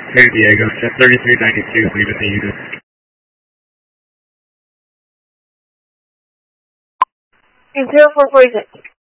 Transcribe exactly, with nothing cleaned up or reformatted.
San Diego, Jet thirty-three ninety-two, leave at the unit. zero four four six.